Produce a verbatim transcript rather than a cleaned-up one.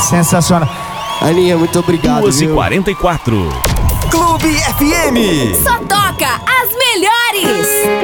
Sensacional. Aninha, muito obrigado. duas e quarenta e quatro. Clube F M. Só toca as melhores.